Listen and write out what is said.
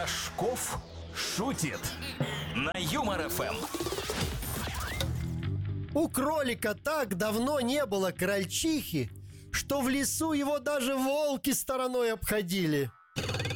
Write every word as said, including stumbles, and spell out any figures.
Рожков шутит на Юмор ФМ. У кролика так давно не было крольчихи, что в лесу его даже волки стороной обходили.